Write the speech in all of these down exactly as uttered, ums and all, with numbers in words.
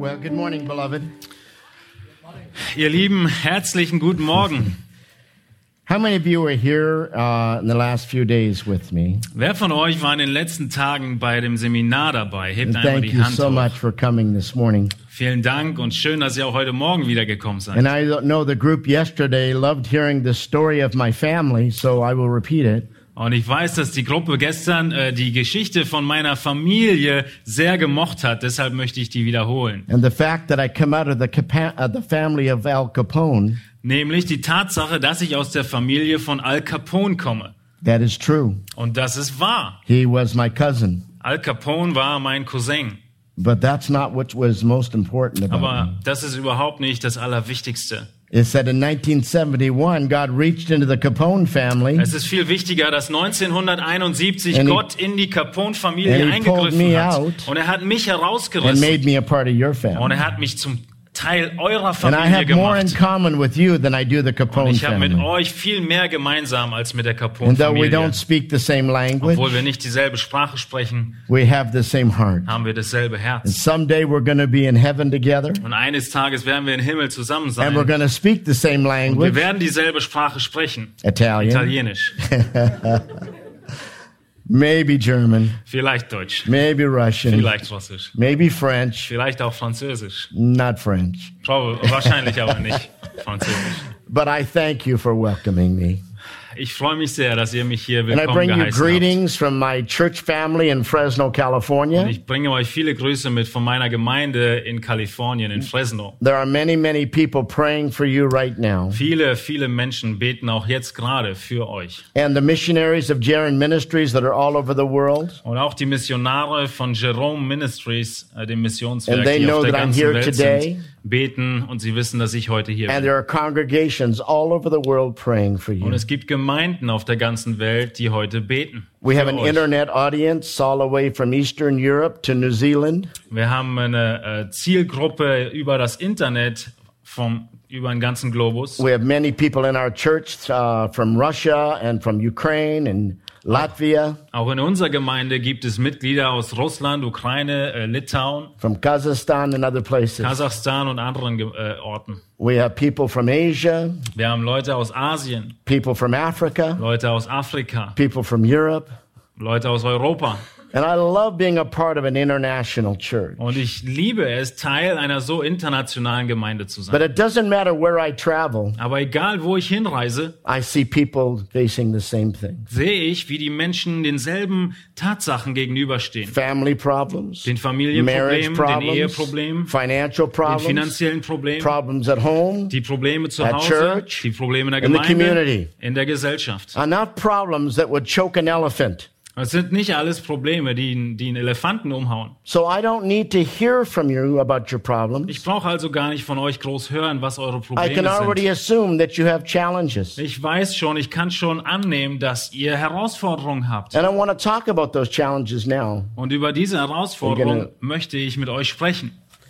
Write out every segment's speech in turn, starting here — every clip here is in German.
Well, good morning, beloved. Ihr Lieben, herzlichen guten Morgen. How many of you were here uh, in the last few days with me? Wer von euch war in den letzten Tagen bei dem Seminar dabei? Hebt And einmal thank die you Hand so hoch. much for coming this morning. Vielen Dank und schön, dass ihr auch heute Morgen wieder gekommen seid. And I know the group yesterday loved hearing the story of my family, so I will repeat it. Und ich weiß, dass die Gruppe gestern äh, die Geschichte von meiner Familie sehr gemocht hat. Deshalb möchte ich die wiederholen. And the fact that I come out of the, Capa- uh, the family of Al Capone, Nämlich die Tatsache, dass ich aus der Familie von Al Capone komme. that is true. Und das ist wahr. He was my cousin. Al Capone war mein Cousin. But that's not what was most important about Aber me. das ist überhaupt nicht das Allerwichtigste. It said in nineteen seventy-one, God reached into the Capone family Es ist viel wichtiger, dass neunzehnhunderteinundsiebzig And he- Gott in die Capone-Familie and he pulled eingegriffen me hat. out Und er hat mich and herausgerissen. made me a part of your Und family. er hat mich zum Teil eurer And I Familie have more in gemacht. common with you than I do the Und Capone ich habe mit family. euch viel mehr gemeinsam als mit der And though we Capone-Familie. don't speak the same language, Obwohl wir nicht dieselbe Sprache sprechen, we have the same heart. haben wir dasselbe And Herz. someday we're going to be in heaven together, Und eines Tages werden wir im Himmel zusammen and we're sein. going to speak the same Und wir language, werden dieselbe Sprache sprechen. Italian, Italienisch, maybe German, vielleicht Deutsch, maybe Russian, vielleicht Russisch, maybe French, vielleicht auch Französisch. not French. Prob- Wahrscheinlich aber nicht Französisch. But I thank you for welcoming me. Ich freue mich sehr, dass ihr mich hier And I willkommen bring you geheißen habt. greetings from my church family in Fresno, California. Ich bringe euch viele Grüße mit von meiner Gemeinde in Kalifornien, in Fresno. There are many, many people praying for you right now. Viele, viele Menschen beten auch jetzt gerade für euch. And the missionaries of Jaron Ministries that are all over the world. Und auch die Missionare von Jerome Ministries, äh, dem Missionswerk, And they die know auf der that I'm ganzen here Welt today. sind, beten und sie wissen, dass ich heute hier And bin. there are congregations all over the world praying for Und you. es gibt Gemeinden auf der ganzen Welt, die heute beten. We have für an euch. internet audience all the way from Eastern Europe to New Zealand. Wir haben eine äh, Zielgruppe über das Internet vom über den ganzen Globus. We have many people in our church uh, from Russia and from Ukraine and Latvia, Auch in unserer Gemeinde gibt es Mitglieder aus Russland, Ukraine, äh, Litauen, from Kazakhstan and other places. Kasachstan und anderen Ge- äh, Orten. We have people from Asia, Wir haben Leute aus Asien, people from Africa, Leute aus Afrika, people from Europe. Leute aus Europa. And I love being a part of an international church. Und ich liebe es, Teil einer so internationalen Gemeinde zu But sein. it doesn't matter where I travel, Aber egal, wo ich hinreise, I see people facing the same thing. sehe ich, wie die Menschen denselben Tatsachen gegenüberstehen. Family problems, Den marriage Familienproblemen, den problems, Eheproblemen, financial den problems, finanziellen Problemen, problems at home, die Probleme zu at Hause, church, die Probleme in der in the Gemeinde, community. in der Gesellschaft. are not problems that would choke an elephant. Es sind nicht alles Probleme, die, die einen Elefanten umhauen. So I don't need to hear from you about your problems. Ich brauche also gar nicht von euch groß hören, was eure I Probleme can already sind. assume that you have challenges. Ich weiß schon, ich kann schon annehmen, dass ihr Herausforderungen habt. And I want to talk about those challenges now. Und über diese We're Herausforderung gonna- möchte ich mit euch sprechen.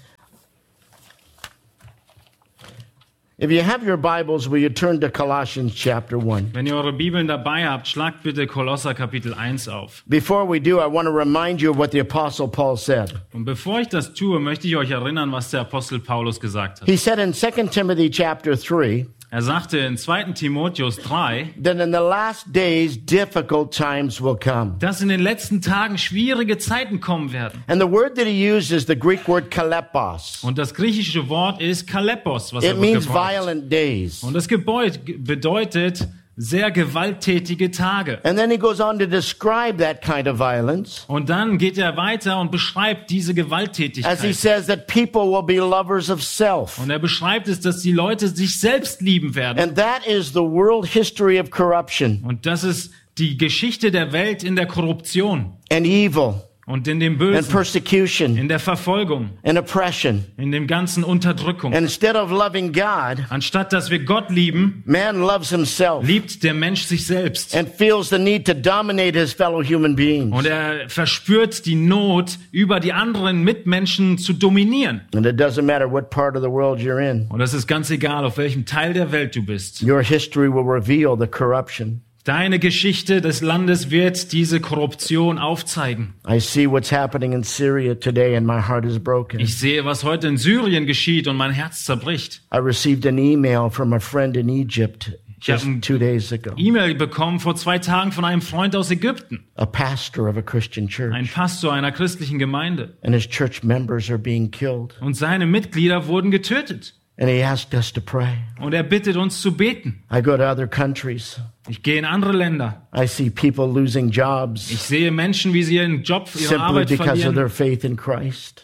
If you have your Bibles, will you turn to Colossians chapter one? Wenn ihr eure Bibeln dabei habt, schlagt bitte Kolosser Kapitel eins auf. Before we do, I want to remind you of what the Apostle Paul said. Und bevor ich das tue, möchte ich euch erinnern, was der Apostel Paulus gesagt hat. He said in Second Timothy chapter three Er sagte in zweiten Timotheus drei, that in the last days difficult times will come. dass in den letzten Tagen schwierige Zeiten kommen werden. And the word that he used is the Greek word kalepos. Und das griechische Wort ist Kalepos, was er It means gebraucht. violent days. Und das Gebäude bedeutet sehr gewalttätige Tage. And then he goes on to describe that kind of violence Und dann geht er weiter und beschreibt diese as he Gewalttätigkeit. says that people will be lovers of self. Und er beschreibt es, dass die Leute sich selbst lieben werden. And that is the world history of corruption Und das ist die Geschichte der Welt in der Korruption and evil und in dem and Bösen, persecution in der Verfolgung, and oppression. in dem ganzen Unterdrückung. And instead of loving God, Anstatt dass wir Gott lieben, man loves himself liebt der Mensch sich selbst. and feels the need to dominate his fellow human beings. Und er verspürt die Not, über die anderen Mitmenschen zu dominieren. And it doesn't matter what part of the world you're in. Und das ist ganz egal, auf welchem Teil der Welt du bist. Your history will reveal the corruption. Deine Geschichte des Landes wird diese Korruption aufzeigen. I see what's happening in Syria today and my heart is broken. Ich sehe, was heute in Syrien geschieht und mein Herz zerbricht. I received an email from a friend in Egypt Ich habe just ein two days ago. E-Mail bekommen vor zwei Tagen von einem Freund aus Ägypten, A pastor of a Christian ein church. Pastor einer christlichen Gemeinde. And his church members are being killed. Und seine Mitglieder wurden getötet. And he asked us to pray. Und er bittet uns zu beten. I go to other countries. Ich gehe in andere Länder. I see people losing Ich jobs sehe Menschen, wie sie ihren Job, ihre simply Arbeit because of verlieren. their faith in Christ.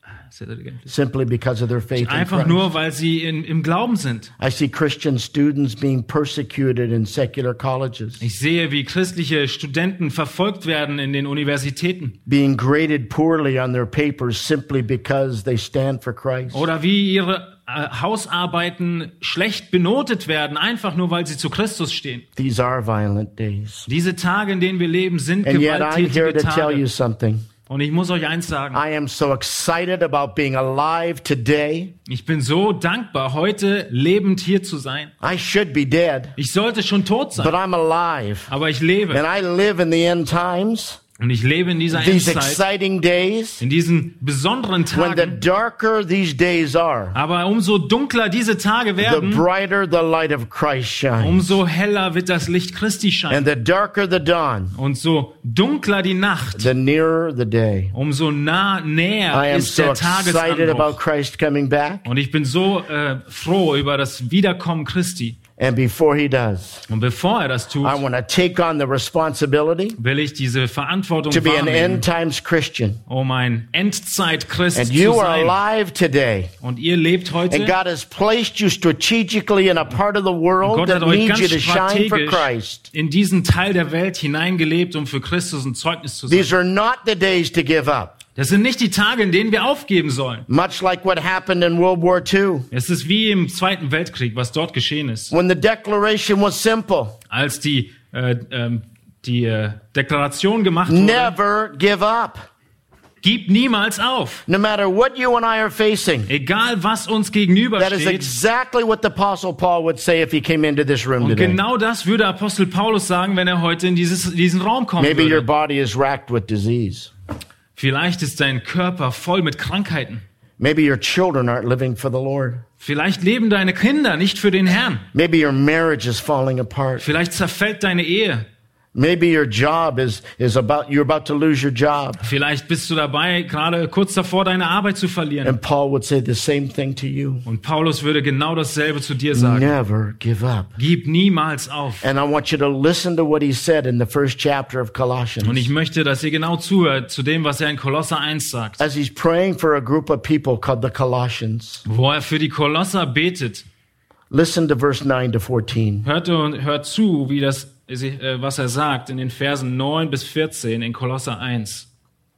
Simply because of their faith in Einfach Christ. nur, weil sie in, im Glauben sind. I see Christian students being persecuted in secular colleges, Ich sehe, wie christliche Studenten verfolgt werden in den Universitäten. being graded poorly on their papers simply because they stand for Christ. Oder wie ihre äh, Hausarbeiten schlecht benotet werden, einfach nur, weil sie zu Christus stehen. These are violent days. Diese Tage, in denen wir leben, sind And yet I'm here gewalttätige to tell you Tage. something. Und ich muss euch eins sagen. I am so excited about being alive today. Ich bin so dankbar, heute lebend hier zu sein. I should be dead, Ich sollte schon tot but sein, I'm alive. aber ich lebe. And I live in the end times, Und ich lebe in dieser these Endzeit, exciting days, in diesen besonderen when the Tagen. darker these days are, Aber umso dunkler diese Tage the werden, brighter the light of Christ shines. umso heller wird das Licht Christi And scheinen. the darker the dawn, Und so dunkler die Nacht, the nearer the day. umso nah, I näher am ist so der excited about Tagesanbruch. Christ coming back. Und ich bin so äh, froh über das Wiederkommen Christi. And before he does, Und bevor er das tut, I want to take on the responsibility will ich diese Verantwortung to be an wahrnehmen, end times Christian. um ein Endzeitchrist And zu you are sein. alive today. Und ihr lebt heute. And God has placed you strategically in a part of the world Gott that hat euch needs you ganz to shine for strategisch Christ. in diesen Teil der Welt hineingelebt, um für Christus ein Zeugnis zu sein. These are not the days to give up. Das sind nicht die Tage, in denen wir aufgeben sollen. Much like what happened in World War Two, Es ist wie im Zweiten Weltkrieg, was dort geschehen ist. when the declaration was simple: Als die, äh, ähm, die äh, Deklaration gemacht wurde, never give up. gib niemals auf. No matter what you and I are facing. Egal, was uns That is gegenübersteht. exactly what the Apostle Paul would say if he came into this room Und today. genau das würde Apostel Paulus sagen, wenn er heute in dieses, diesen Raum kommen Maybe your würde. body is racked with disease. Vielleicht ist dein Körper voll mit Krankheiten. Maybe your children aren't living for the Lord. Vielleicht leben deine Kinder nicht für den Herrn. Maybe your marriage is falling apart. Vielleicht zerfällt deine Ehe. Maybe your job is, is about, you're about to lose your job. Vielleicht bist du dabei, gerade kurz davor, deine Arbeit zu verlieren. And Paul would say the same thing to you. Und Paulus würde genau dasselbe zu dir sagen. Never give up. Gib niemals auf. And I want you to listen to what he said in the first chapter of Und Colossians. ich möchte, dass ihr genau zuhört zu dem, was er in Kolosser eins sagt. As he's praying for a group of people called the Colossians. Wo er für die Kolosser betet. Listen to verse nine to fourteen. Hört, und hört zu, wie das, äh, was er sagt in den Versen neun bis vierzehn in Kolosser eins.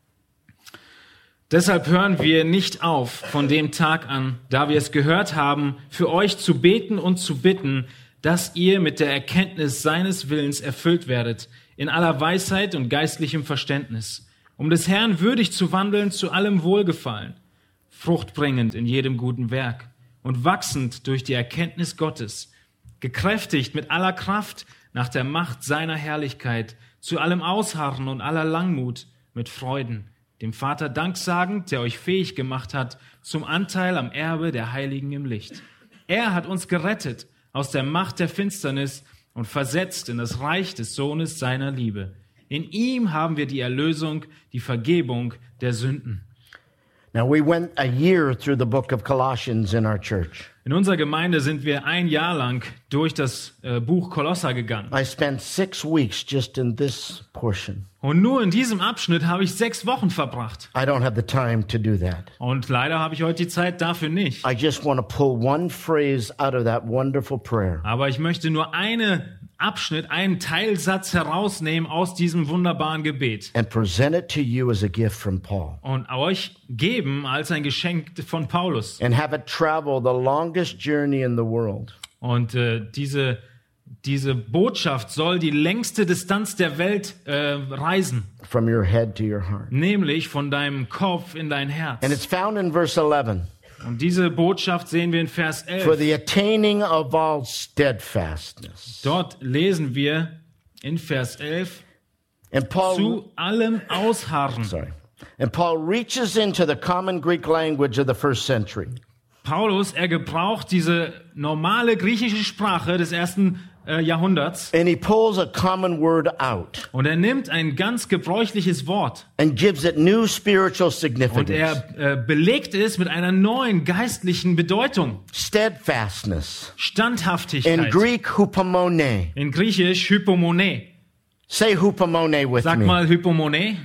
Deshalb hören wir nicht auf von dem Tag an, da wir es gehört haben, für euch zu beten und zu bitten, dass ihr mit der Erkenntnis seines Willens erfüllt werdet, in aller Weisheit und geistlichem Verständnis, um des Herrn würdig zu wandeln, zu allem Wohlgefallen, fruchtbringend in jedem guten Werk und wachsend durch die Erkenntnis Gottes, gekräftigt mit aller Kraft nach der Macht seiner Herrlichkeit, zu allem Ausharren und aller Langmut mit Freuden, dem Vater Dank sagend, der euch fähig gemacht hat zum Anteil am Erbe der Heiligen im Licht. Er hat uns gerettet aus der Macht der Finsternis und versetzt in das Reich des Sohnes seiner Liebe. In ihm haben wir die Erlösung, die Vergebung der Sünden. Now we went a year through the book of Colossians in our church. In unserer Gemeinde sind wir ein Jahr lang durch das äh, Buch Kolosser gegangen. I spent six weeks just in this portion. Und nur in diesem Abschnitt habe ich sechs Wochen verbracht. I don't have the time to do that. Und leider habe ich heute die Zeit dafür nicht. I just want to pull one phrase out of that wonderful prayer. Aber ich möchte nur einen Abschnitt, einen Teilsatz herausnehmen aus diesem wunderbaren Gebet And present it to you as a gift from Paul. und euch geben als ein Geschenk von Paulus. And have it travel the longest journey in the world. Und äh, diese, diese Botschaft soll die längste Distanz der Welt äh, reisen, From your head to your heart. nämlich von deinem Kopf in dein Herz. And it's found in verse eleven. Und diese Botschaft sehen wir in Vers For elf. the attaining of all steadfastness Dort lesen wir, in Vers elf, And Paul, zu allem ausharren. sorry. And Paul reaches into the common Greek language of the first century. Paulus, er gebraucht diese normale griechische Sprache des ersten äh, Jahrhunderts And he pulls a common word out und er nimmt ein ganz gebräuchliches Wort and gives it new spiritual und significance. er äh, belegt es mit einer neuen geistlichen Bedeutung. Steadfastness. In Standhaftigkeit. Greek, hupomone. In Griechisch Hypomone. Say hupomone with Sag me. mal Hypomone.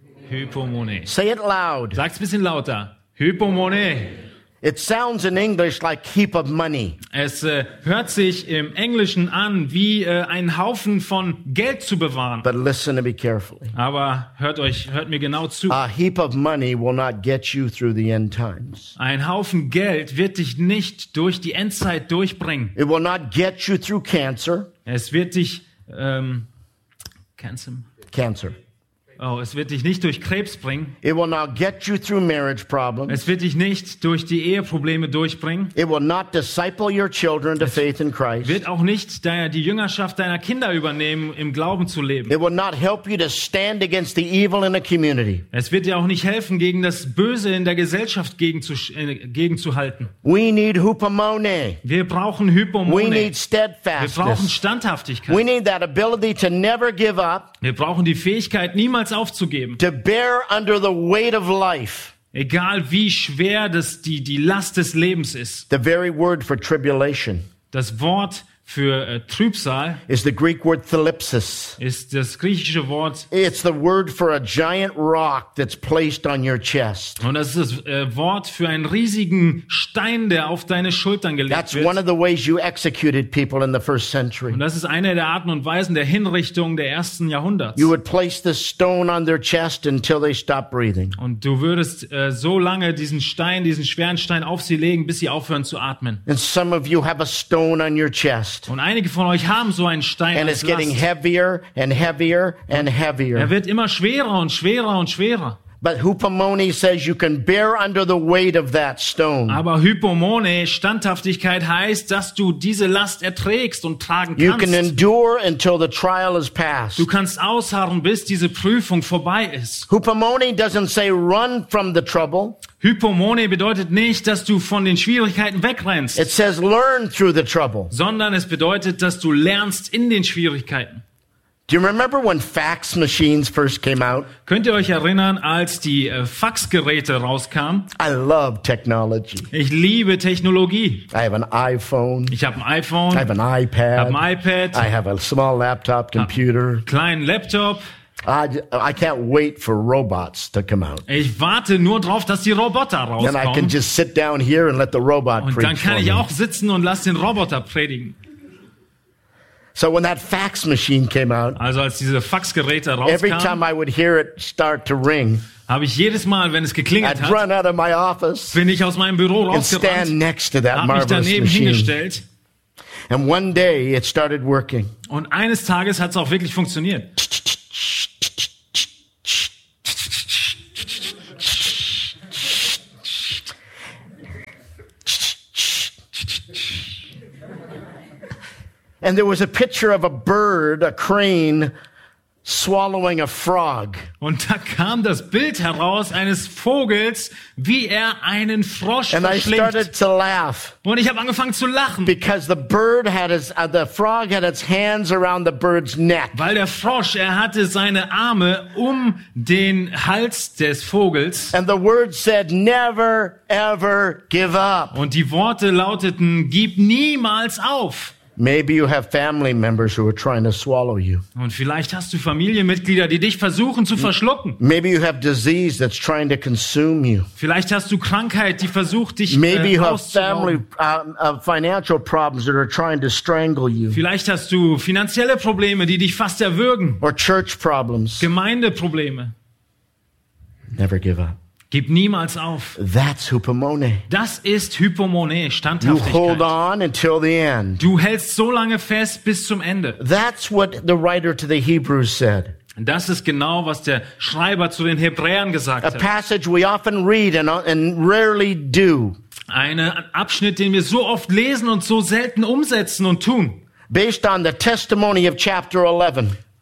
Hypomone. Say it loud. Sag's ein bisschen lauter. Hypomone. It sounds in English like heap of money. Es äh, hört sich im Englischen an, wie äh, einen Haufen von Geld zu bewahren. But listen to me carefully. Aber hört euch, hört mir genau zu. A heap of money will not get you through the end times. Ein Haufen Geld wird dich nicht durch die Endzeit durchbringen. It will not get you through cancer. Es wird dich, ähm, Cancer. Cancer. Oh, es wird dich nicht durch Krebs bringen. It will not get you through marriage problems. Es wird dich nicht durch die Eheprobleme durchbringen. It will not disciple your children to faith in Christ. Wird auch nicht deiner, die Jüngerschaft deiner Kinder übernehmen, im Glauben zu leben. It will not help you to stand against the evil in a community. Es wird dir auch nicht helfen, gegen das Böse in der Gesellschaft gegenzu, äh, gegenzuhalten. We need hupomone. Wir brauchen We Hypomone. need Wir brauchen steadfastness. We Standhaftigkeit. need that ability to never give up, Wir brauchen die Fähigkeit, niemals aufzugeben. to bear under the weight of life. Egal wie schwer das die, die Last des Lebens ist. The very word for tribulation Das Wort für äh, Trübsal is the Greek word thlipsis. ist das griechische Wort. It's the word for a giant rock that's placed on your chest. Und das ist das äh, Wort für einen riesigen Stein, der auf deine Schultern gelegt That's one wird. of the ways you executed people in the first century. Und das ist eine der Arten und Weisen der Hinrichtung der ersten Jahrhunderts. You would place this stone on their chest until they stop breathing. Und du würdest äh, so lange diesen Stein, diesen schweren Stein auf sie legen, bis sie aufhören zu atmen. And some of you have a stone on your chest. Und einige von euch haben so einen Stein And als it's getting Last. heavier and heavier and Er heavier. wird immer schwerer und schwerer und schwerer. But hupomone says you can bear under the weight of that stone. Aber Hypomone, Standhaftigkeit, heißt, dass du diese Last erträgst und tragen You can kannst. endure until the trial is past. Du kannst ausharren, bis diese Prüfung vorbei ist. Hupomone doesn't say run from the trouble. Hypomone bedeutet nicht, dass du von den Schwierigkeiten wegrennst, It says learn through the trouble. sondern es bedeutet, dass du lernst in den Schwierigkeiten. Do you remember when fax machines first came out? Könnt ihr euch erinnern, als die äh, Faxgeräte rauskamen? I love technology. Ich liebe Technologie. I have an iPhone. Ich habe ein iPhone, I have an habe iPad. ein iPad, I have a small laptop computer. kleinen Laptop. I, I can't wait for robots to come out. Ich warte nur drauf, dass die Roboter Then I can rauskommen. just sit down here and let the robot Und dann preach kann for ich me. auch sitzen und lass den Roboter predigen. So when that fax machine came out, Also als diese Faxgeräte every rauskamen, time I would hear it start to ring, habe ich jedes Mal, wenn es geklingelt I'd hat, run out of my office bin ich aus meinem Büro and stand rausgerannt, next to that habe mich marvelous daneben machine. hingestellt And one day it started working. und eines Tages hat es auch wirklich funktioniert. And there was a picture of a bird, a crane, swallowing a frog. Und da kam das Bild heraus eines Vogels, wie er einen Frosch And I verschlingt. started to laugh Und ich habe angefangen zu lachen, because the bird had his, uh, the frog had its hands around the bird's neck. weil der Frosch, er hatte seine Arme um den Hals des Vogels And the word said, never, ever give up. und die Worte lauteten, gib niemals auf. Maybe you have family members who are trying to swallow you. Und vielleicht hast du Familienmitglieder, die dich versuchen zu verschlucken. Maybe you have disease that's trying to consume you. Vielleicht hast du Krankheit, die versucht, dich Maybe äh, you have family auszurauben. uh, uh, financial problems that are trying to strangle you, Vielleicht hast du finanzielle Probleme, die dich fast erwürgen. or church problems. Gemeindeprobleme. Never give up. Gib niemals auf. That's hupomone. Das ist Hypomone, You hold Standhaftigkeit. on until the end. Du hältst so lange fest bis zum Ende. That's what the writer to the Hebrews said. Das ist genau, was der Schreiber zu den Hebräern gesagt A hat. passage we often read and, and rarely do. Ein Abschnitt, den wir so oft lesen und so selten umsetzen und tun. Based on the testimony of chapter eleven.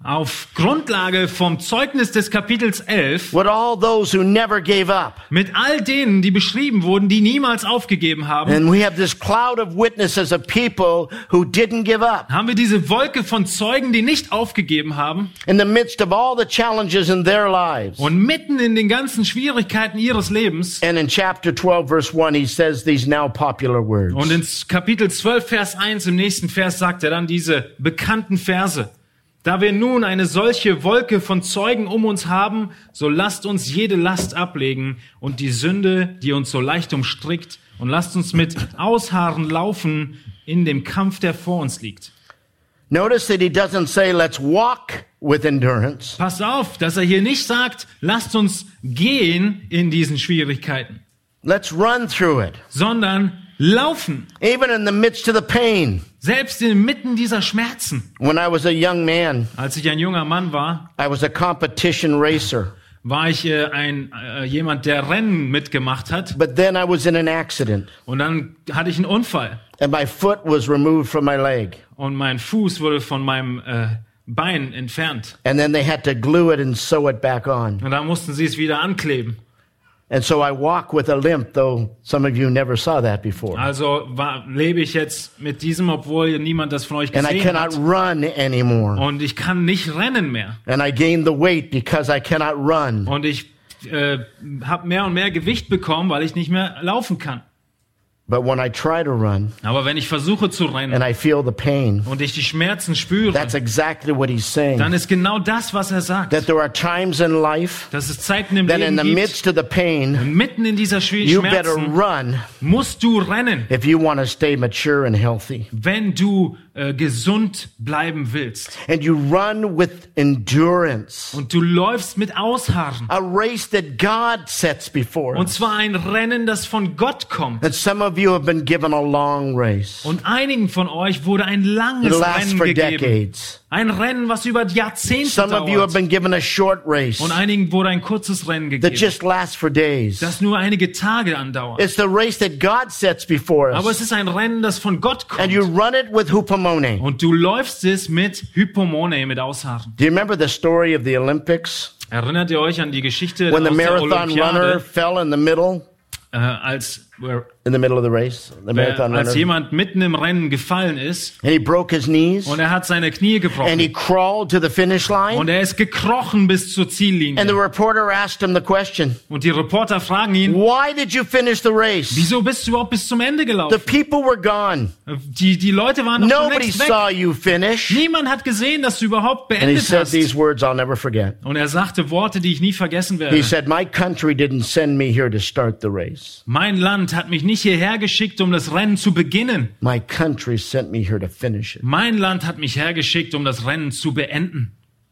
auf Grundlage vom Zeugnis des Kapitels elf with all those who never gave up. mit all denen, die beschrieben wurden, die niemals aufgegeben haben, And we have this cloud of witnesses of people who didn't give up. haben wir diese Wolke von Zeugen, die nicht aufgegeben haben. In the midst of all the challenges in their lives. Und mitten in den ganzen Schwierigkeiten ihres Lebens. And in chapter twelve, verse one, he says these now popular words. Und in Kapitel zwölf, Vers eins, im nächsten Vers sagt er dann diese bekannten Verse. Da wir nun eine solche Wolke von Zeugen um uns haben, so lasst uns jede Last ablegen und die Sünde, die uns so leicht umstrickt, und lasst uns mit Ausharren laufen in dem Kampf, der vor uns liegt. Notice that he doesn't say, let's walk with endurance. Pass auf, dass er hier nicht sagt, lasst uns gehen in diesen Schwierigkeiten, Let's run through it. sondern laufen, Even in the midst of the pain. selbst inmitten dieser Schmerzen. When I was a young man, Als ich ein junger Mann war, I was a competition racer. war ich äh, ein äh, jemand, der Rennen mitgemacht hat. But then I was in an accident. Und dann hatte ich einen Unfall. And my foot was removed from my leg. Und mein Fuß wurde von meinem äh, Bein entfernt. And then they had to glue it and sew it back on. Und dann mussten sie es wieder ankleben. And so I walk with a limp, though some of you never saw that before. Also war, lebe ich jetzt mit diesem, obwohl niemand das von euch And I gesehen cannot hat. run anymore. Und ich kann nicht rennen mehr. And I gained the weight because I cannot run. Und ich äh, habe mehr und mehr Gewicht bekommen, weil ich nicht mehr laufen kann. But when I try to run Aber wenn ich versuche zu rennen and I feel the pain, und ich die Schmerzen spüre, that's exactly what he's saying. dann ist genau das, was er sagt. That there are times in life Dass es Zeiten im that in Leben the gibt, midst of the pain, und mitten in dieser you better Schmerzen run musst du rennen, if you want to stay mature and healthy. wenn du äh, gesund bleiben willst. And you run with endurance. Und du läufst mit Ausharren. A race that God sets before Und us. zwar ein Rennen, das von Gott kommt. And some of you have been given a long race. Und einigen von euch wurde ein It langes lasts Rennen for gegeben. decades. Ein Rennen, was über Jahrzehnte Some of you have dauert. been given a short race Und einigen wurde ein kurzes Rennen that gegeben, just lasts for days. das nur einige Tage andauert. It's the race that God sets before Aber es us. ist ein Rennen, das von Gott And you kommt. run it with hupomone. Und du läufst es mit Hypomone, mit Ausharren. Do you remember the story of the Olympics? Erinnert ihr euch an die Geschichte When the aus der marathon runner Olympiade, fell in the middle, äh, als, äh, in the middle of the race, the marathon runner, als jemand mitten im Rennen gefallen ist and he broke his knees, und er hat seine Knie and he gebrochen crawled to the finish und line, er ist gekrochen bis zur and the Ziellinie. reporter asked him the question, Und die Reporter fragen ihn, why did you finish the race? wieso bist du überhaupt bis zum Ende The gelaufen? people were gone. Die, die Leute waren doch schon Nobody längst weg. saw you finish. Niemand hat gesehen, dass du überhaupt And he beendet said hast. these words I'll never forget. Und er sagte Worte, die ich nie vergessen He werde. said, my country didn't send me here to start the race. Mein Land hat mich nicht hierher geschickt, um das Rennen zu beginnen. My country sent me here to finish it. Mein Land hat mich hergeschickt, um das Rennen zu beenden.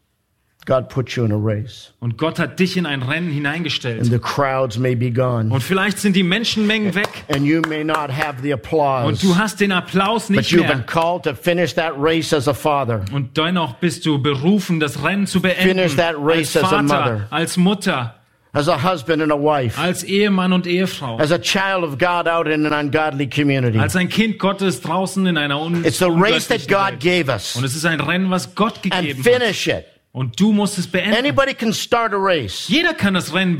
God put you in a race. Und Gott hat dich in ein Rennen And hineingestellt. the crowds may be gone. Und vielleicht sind die Menschenmengen weg. And you may not have the applause. Und du hast den Applaus But nicht you've been mehr. called to finish that race as a father. Und dennoch bist du berufen, das Rennen zu Finish beenden. that race Als as a mother. Vater, als Mutter, As a husband and a wife. als Ehemann und Ehefrau. As a child of God out in an ungodly community. Als ein Kind Gottes draußen in einer un It's the race that ungöttlichen God Welt. gave us. Und es ist ein Rennen, was Gott And gegeben hat. finish it. Und du musst es beenden. Anybody can start a race. Jeder kann das Rennen